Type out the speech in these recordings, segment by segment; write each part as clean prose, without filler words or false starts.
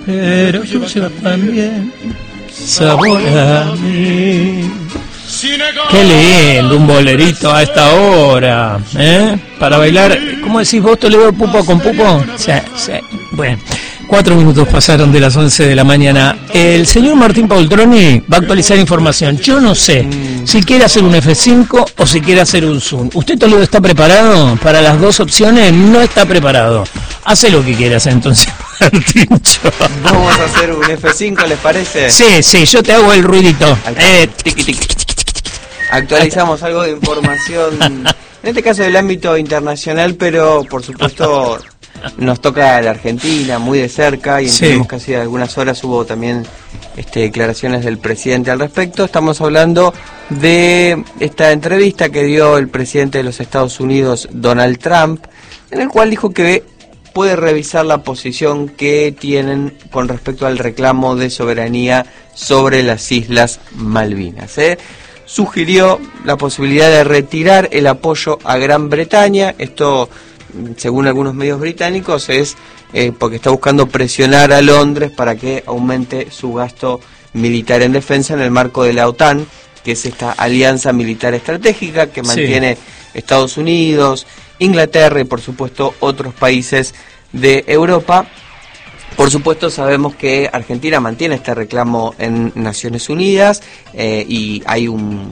pero tuyo también sabor a mí. Qué lindo, un bolerito a esta hora, para bailar. ¿Cómo decís vos, Toledo, pupo con pupo? Sí, sí. Bueno, 4 minutos pasaron de las 11 de la mañana. El señor Martín Poltroni va a actualizar información. Yo no sé si quiere hacer un F5 o si quiere hacer un Zoom. ¿Usted, Toledo, está preparado para las dos opciones? No está preparado. Hace lo que quieras entonces, Martín. Vamos a hacer un F5, ¿les parece? Sí, sí, yo te hago el ruidito. Tiqui, tiqui. Actualizamos algo de información, en este caso del ámbito internacional, pero por supuesto nos toca a la Argentina muy de cerca y entendemos que hace algunas horas hubo también declaraciones del presidente al respecto. Estamos hablando de esta entrevista que dio el presidente de los Estados Unidos, Donald Trump, en el cual dijo que puede revisar la posición que tienen con respecto al reclamo de soberanía sobre las Islas Malvinas. Sugirió la posibilidad de retirar el apoyo a Gran Bretaña. Esto, según algunos medios británicos, es porque está buscando presionar a Londres para que aumente su gasto militar en defensa en el marco de la OTAN, que es esta alianza militar estratégica que mantiene Estados Unidos, Inglaterra y por supuesto otros países de Europa. Por supuesto sabemos que Argentina mantiene este reclamo en Naciones Unidas y hay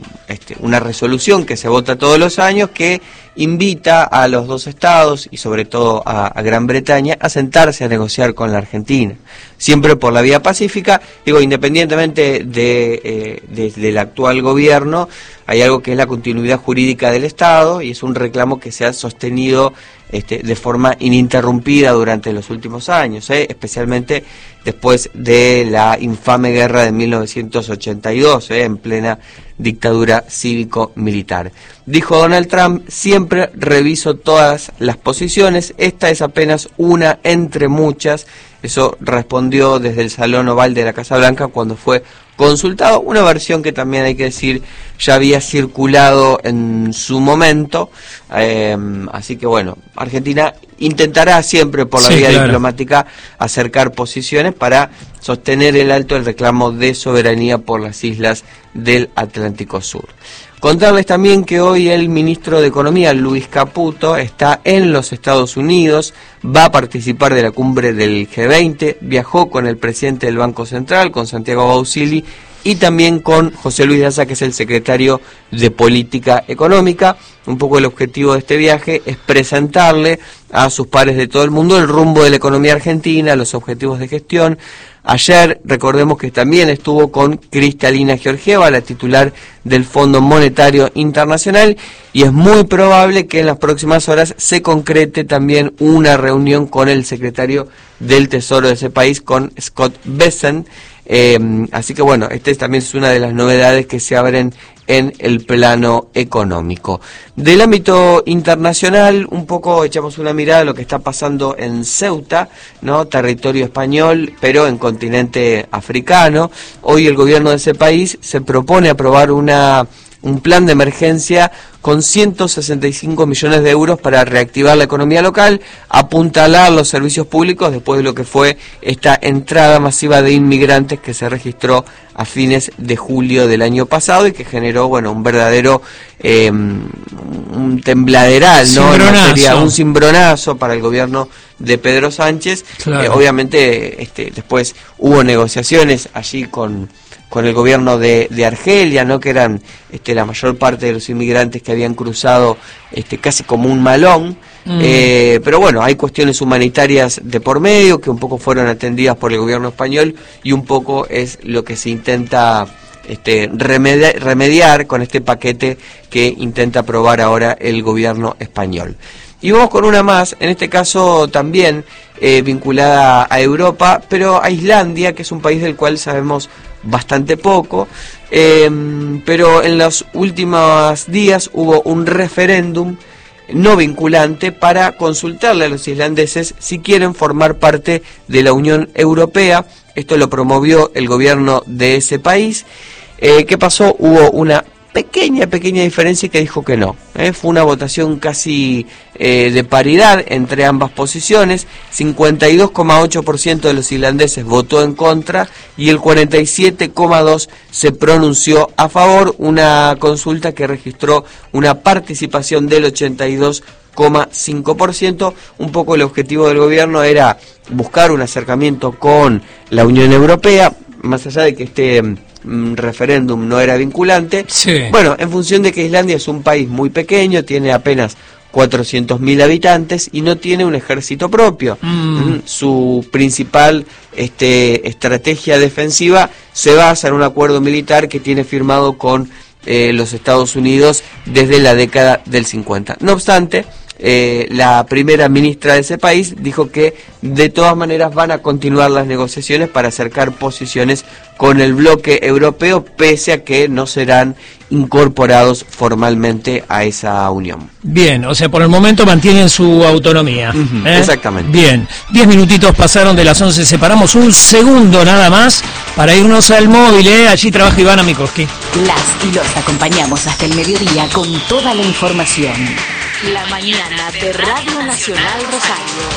una resolución que se vota todos los años que invita a los dos estados y sobre todo a Gran Bretaña a sentarse a negociar con la Argentina, siempre por la vía pacífica. Digo, independientemente del actual gobierno, hay algo que es la continuidad jurídica del Estado y es un reclamo que se ha sostenido de forma ininterrumpida durante los últimos años, especialmente después de la infame guerra de 1982, en plena dictadura cívico-militar. Dijo Donald Trump: siempre reviso todas las posiciones, esta es apenas una entre muchas. Eso respondió desde el Salón Oval de la Casa Blanca cuando fue consultado, una versión que también hay que decir ya había circulado en su momento, así que bueno, Argentina intentará siempre por la vía diplomática acercar posiciones para sostener el alto el reclamo de soberanía por las islas del Atlántico Sur. Contarles también que hoy el ministro de Economía, Luis Caputo, está en los Estados Unidos, va a participar de la cumbre del G20, viajó con el presidente del Banco Central, con Santiago Bausili, y también con José Luis Daza, que es el secretario de Política Económica. Un poco el objetivo de este viaje es presentarle a sus pares de todo el mundo el rumbo de la economía argentina, los objetivos de gestión. Ayer, recordemos que también estuvo con Cristalina Georgieva, la titular del Fondo Monetario Internacional, y es muy probable que en las próximas horas se concrete también una reunión con el secretario del Tesoro de ese país, con Scott Bessent. Así que bueno, también es una de las novedades que se abren en el plano económico. Del ámbito internacional, un poco echamos una mirada a lo que está pasando en Ceuta, ¿no? Territorio español, pero en continente africano. Hoy el gobierno de ese país se propone aprobar un plan de emergencia con 165 millones de euros para reactivar la economía local, apuntalar los servicios públicos después de lo que fue esta entrada masiva de inmigrantes que se registró a fines de julio del año pasado y que generó, bueno, un verdadero un tembladeral, ¿no? Sería un cimbronazo para el gobierno de Pedro Sánchez. Obviamente después hubo negociaciones allí con el gobierno de Argelia, ¿no? Que eran la mayor parte de los inmigrantes que habían cruzado casi como un malón. Pero bueno, hay cuestiones humanitarias de por medio que un poco fueron atendidas por el gobierno español y un poco es lo que se intenta remediar con este paquete que intenta aprobar ahora el gobierno español. Y vamos con una más, en este caso también vinculada a Europa, pero a Islandia, que es un país del cual sabemos bastante poco, pero en los últimos días hubo un referéndum no vinculante para consultarle a los islandeses si quieren formar parte de la Unión Europea. Esto lo promovió el gobierno de ese país. ¿Qué pasó? Hubo una pequeña diferencia que dijo que no. Fue una votación casi de paridad entre ambas posiciones. 52,8% de los islandeses votó en contra y el 47,2% se pronunció a favor. Una consulta que registró una participación del 82,5%. Un poco el objetivo del gobierno era buscar un acercamiento con la Unión Europea, más allá de que este referéndum no era vinculante. Sí. Bueno, en función de que Islandia es un país muy pequeño, tiene apenas 400.000 habitantes y no tiene un ejército propio. Su principal estrategia defensiva se basa en un acuerdo militar que tiene firmado con los Estados Unidos desde la década del 50. No obstante, la primera ministra de ese país dijo que de todas maneras van a continuar las negociaciones para acercar posiciones con el bloque europeo, pese a que no serán incorporados formalmente a esa unión. Bien, o sea, por el momento mantienen su autonomía. Exactamente. Bien, 10 minutitos pasaron de las 11, separamos un segundo nada más para irnos al móvil, allí trabaja Ivana Mikoski. Las y los acompañamos hasta el mediodía con toda la información. La mañana de Radio Nacional Rosario.